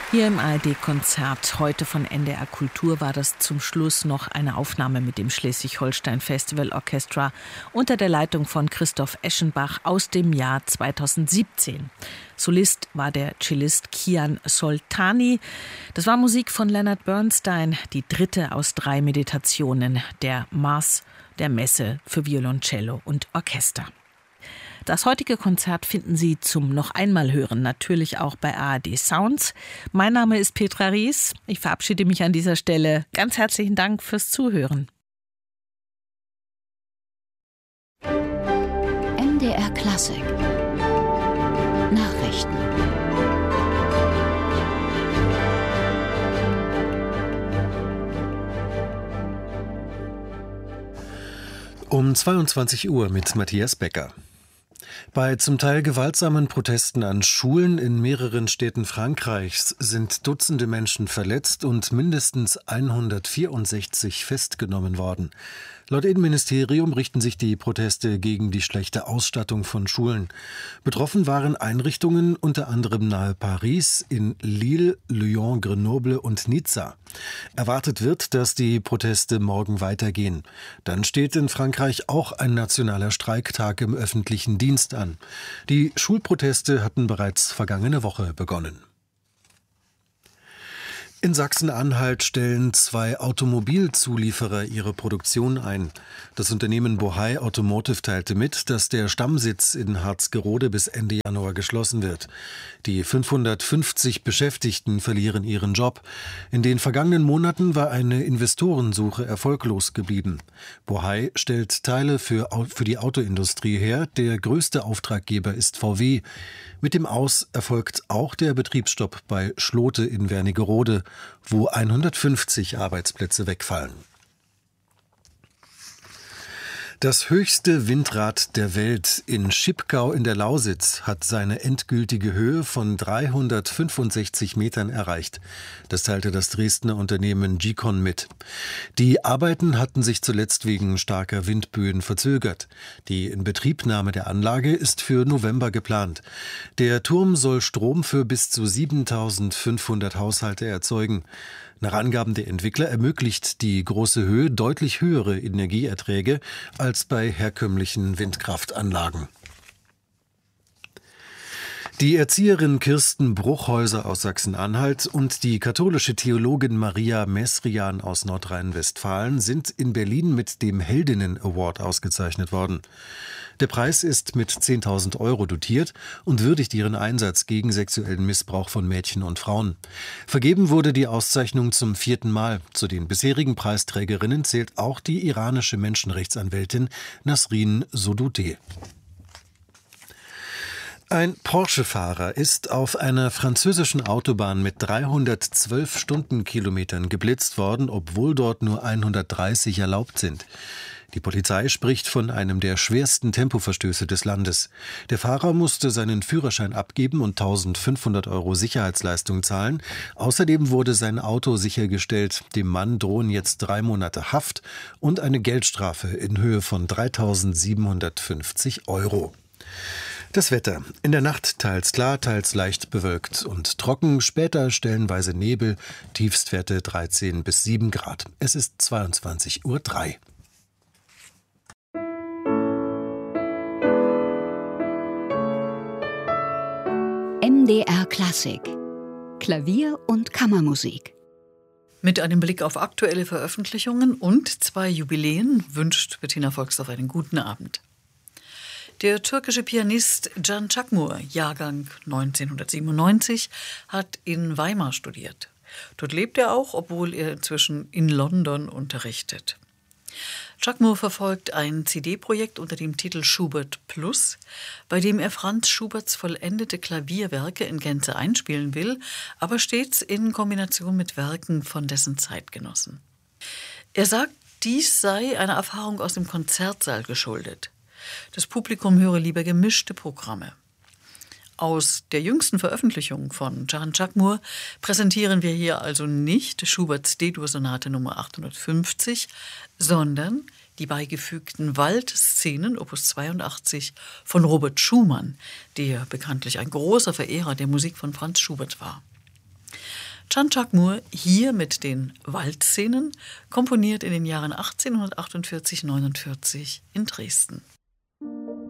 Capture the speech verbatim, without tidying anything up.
Hier im A R D-Konzert heute von N D R Kultur war das zum Schluss noch eine Aufnahme mit dem Schleswig-Holstein Festival Orchestra unter der Leitung von Christoph Eschenbach aus dem Jahr zweitausendsiebzehn. Solist war der Cellist Kian Soltani. Das war Musik von Leonard Bernstein, die dritte aus drei Meditationen der Maß der Messe für Violoncello und Orchester. Das heutige Konzert finden Sie zum noch einmal hören, natürlich auch bei A R D Sounds. Mein Name ist Petra Ries. Ich verabschiede mich an dieser Stelle. Ganz herzlichen Dank fürs Zuhören. M D R Klassik Nachrichten. Um zweiundzwanzig Uhr mit Matthias Becker. Bei zum Teil gewaltsamen Protesten an Schulen in mehreren Städten Frankreichs sind Dutzende Menschen verletzt und mindestens hundertvierundsechzig festgenommen worden. Laut Innenministerium richten sich die Proteste gegen die schlechte Ausstattung von Schulen. Betroffen waren Einrichtungen unter anderem nahe Paris, in Lille, Lyon, Grenoble und Nizza. Erwartet wird, dass die Proteste morgen weitergehen. Dann steht in Frankreich auch ein nationaler Streiktag im öffentlichen Dienst an. Die Schulproteste hatten bereits vergangene Woche begonnen. In Sachsen-Anhalt stellen zwei Automobilzulieferer ihre Produktion ein. Das Unternehmen Bohai Automotive teilte mit, dass der Stammsitz in Harzgerode bis Ende Januar geschlossen wird. Die fünfhundertfünfzig Beschäftigten verlieren ihren Job. In den vergangenen Monaten war eine Investorensuche erfolglos geblieben. Bohai stellt Teile für, für die Autoindustrie her. Der größte Auftraggeber ist V W. Mit dem Aus erfolgt auch der Betriebsstopp bei Schlote in Wernigerode, wo hundertfünfzig Arbeitsplätze wegfallen. Das höchste Windrad der Welt in Schipkau in der Lausitz hat seine endgültige Höhe von dreihundertfünfundsechzig Metern erreicht. Das teilte das Dresdner Unternehmen Gicon mit. Die Arbeiten hatten sich zuletzt wegen starker Windböen verzögert. Die Inbetriebnahme der Anlage ist für November geplant. Der Turm soll Strom für bis zu siebentausendfünfhundert Haushalte erzeugen. Nach Angaben der Entwickler ermöglicht die große Höhe deutlich höhere Energieerträge als bei herkömmlichen Windkraftanlagen. Die Erzieherin Kirsten Bruchhäuser aus Sachsen-Anhalt und die katholische Theologin Maria Mesrian aus Nordrhein-Westfalen sind in Berlin mit dem Heldinnen-Award ausgezeichnet worden. Der Preis ist mit zehntausend Euro dotiert und würdigt ihren Einsatz gegen sexuellen Missbrauch von Mädchen und Frauen. Vergeben wurde die Auszeichnung zum vierten Mal. Zu den bisherigen Preisträgerinnen zählt auch die iranische Menschenrechtsanwältin Nasrin Sotoudeh. Ein Porsche-Fahrer ist auf einer französischen Autobahn mit dreihundertzwölf Stundenkilometern geblitzt worden, obwohl dort nur hundertdreißig erlaubt sind. Die Polizei spricht von einem der schwersten Tempoverstöße des Landes. Der Fahrer musste seinen Führerschein abgeben und eintausendfünfhundert Euro Sicherheitsleistung zahlen. Außerdem wurde sein Auto sichergestellt. Dem Mann drohen jetzt drei Monate Haft und eine Geldstrafe in Höhe von dreitausendsiebenhundertfünfzig Euro. Das Wetter. In der Nacht teils klar, teils leicht bewölkt und trocken. Später stellenweise Nebel. Tiefstwerte dreizehn bis sieben Grad. Es ist zweiundzwanzig Uhr drei. M D R Klassik. Klavier- und Kammermusik. Mit einem Blick auf aktuelle Veröffentlichungen und zwei Jubiläen wünscht Bettina Volksdorf einen guten Abend. Der türkische Pianist Can Çakmur, Jahrgang neunzehnhundertsiebenundneunzig, hat in Weimar studiert. Dort lebt er auch, obwohl er inzwischen in London unterrichtet. Çakmur verfolgt ein C D-Projekt unter dem Titel Schubert Plus, bei dem er Franz Schuberts vollendete Klavierwerke in Gänze einspielen will, aber stets in Kombination mit Werken von dessen Zeitgenossen. Er sagt, dies sei einer Erfahrung aus dem Konzertsaal geschuldet. Das Publikum höre lieber gemischte Programme. Aus der jüngsten Veröffentlichung von Can Çakmur präsentieren wir hier also nicht Schuberts D-Dur-Sonate Nummer achthundertfünfzig, sondern die beigefügten Waldszenen Opus zweiundachtzig von Robert Schumann, der bekanntlich ein großer Verehrer der Musik von Franz Schubert war. Can Çakmur hier mit den Waldszenen, komponiert in den Jahren achtzehnhundertachtundvierzig neunundvierzig in Dresden.